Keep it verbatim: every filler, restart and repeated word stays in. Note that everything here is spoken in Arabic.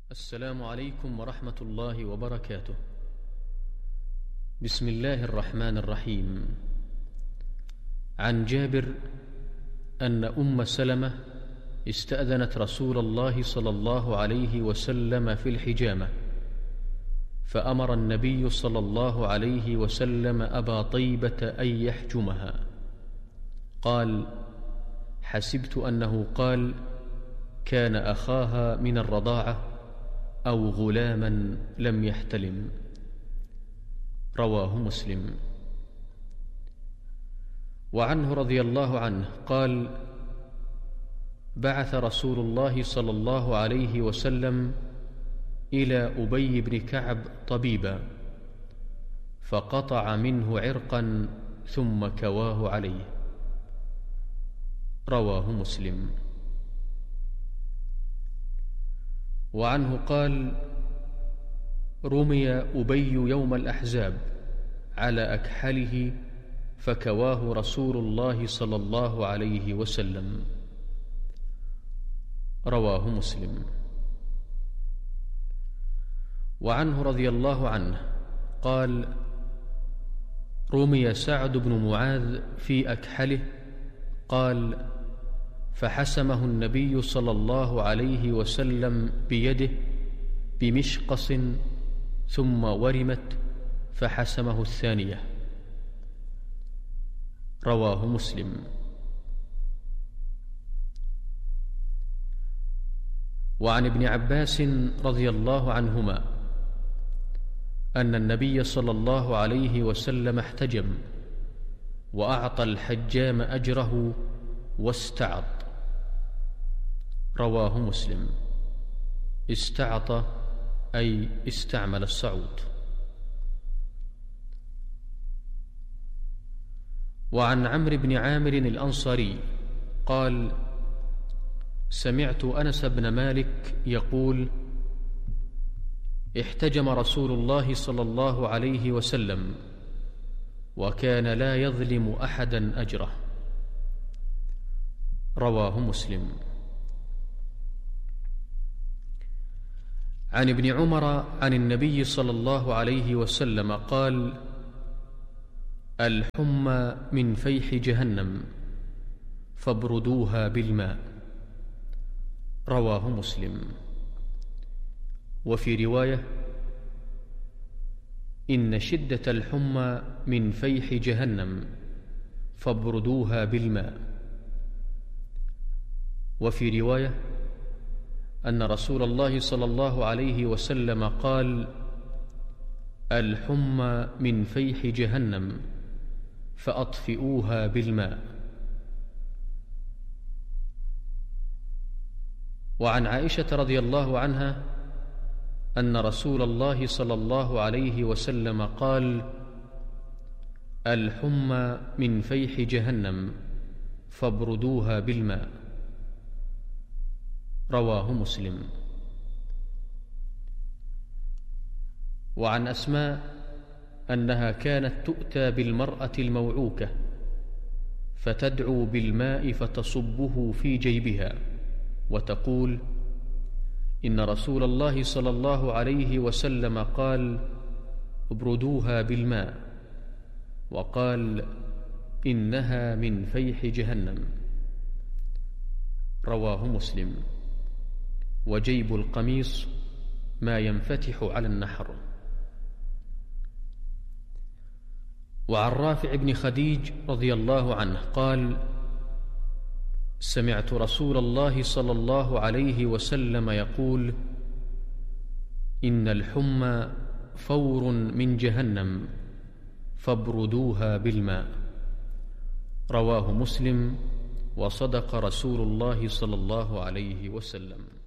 السلام عليكم ورحمة الله وبركاته. بسم الله الرحمن الرحيم. عن جابر أن أم سلمة استأذنت رسول الله صلى الله عليه وسلم في الحجامة، فأمر النبي صلى الله عليه وسلم أبا طيبة أن يحجمها. قال: حسبت أنه قال: كان أخاها من الرضاعة أو غلاما لم يحتلم. رواه مسلم. وعنه رضي الله عنه قال: بعث رسول الله صلى الله عليه وسلم إلى أبي بن كعب طبيبا، فقطع منه عرقا ثم كواه عليه. رواه مسلم. وعنه قال: رمي أبي يوم الأحزاب على أكحله فكواه رسول الله صلى الله عليه وسلم. رواه مسلم. وعنه رضي الله عنه قال: رمي سعد بن معاذ في أكحله، قال: فحسمه النبي صلى الله عليه وسلم بيده بمشقص ثم ورمت فحسمه الثانية. رواه مسلم. وعن ابن عباس رضي الله عنهما أن النبي صلى الله عليه وسلم احتجم وأعطى الحجام أجره واستعط. رواه مسلم. استعط أي استعمل الصعود. وعن عمرو بن عامر الأنصاري قال: سمعت أنس بن مالك يقول: احتجم رسول الله صلى الله عليه وسلم وكان لا يظلم أحدا أجره. رواه مسلم. عن ابن عمر عن النبي صلى الله عليه وسلم قال: الحمى من فيح جهنم فابردوها بالماء. رواه مسلم. وفي رواية: إن شدة الحمى من فيح جهنم فابردوها بالماء. وفي رواية أن رسول الله صلى الله عليه وسلم قال: الحمى من فيح جهنم فأطفئوها بالماء. وعن عائشة رضي الله عنها أن رسول الله صلى الله عليه وسلم قال: الحمى من فيح جهنم فابردوها بالماء. رواه مسلم. وعن أسماء أنها كانت تؤتى بالمرأة الموعوكة فتدعو بالماء فتصبه في جيبها وتقول: إن رسول الله صلى الله عليه وسلم قال: ابردوها بالماء، وقال: إنها من فيح جهنم. رواه مسلم. وجيب القميص ما ينفتح على النحر. وعن رافع بن خديج رضي الله عنه قال: سمعت رسول الله صلى الله عليه وسلم يقول: إن الحمى فور من جهنم فابردوها بالماء. رواه مسلم. وصدق رسول الله صلى الله عليه وسلم.